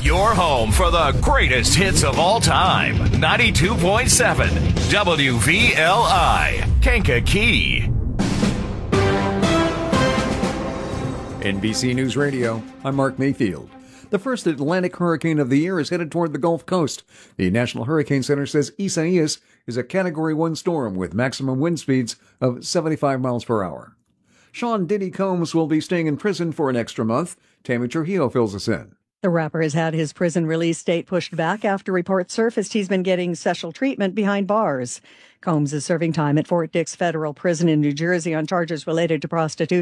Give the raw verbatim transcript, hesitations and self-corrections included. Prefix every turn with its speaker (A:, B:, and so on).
A: Your home for the greatest hits of all time. ninety-two point seven W V L I, Kankakee.
B: N B C News Radio, I'm Mark Mayfield. The first Atlantic hurricane of the year is headed toward the Gulf Coast. The National Hurricane Center says Isaias is a Category one storm with maximum wind speeds of seventy-five miles per hour. Sean Diddy Combs will be staying in prison for an extra month. Tammy Trujillo fills us in.
C: The rapper has had his prison release date pushed back after reports surfaced he's been getting special treatment behind bars. Combs is serving time at Fort Dix Federal Prison in New Jersey on charges related to prostitution.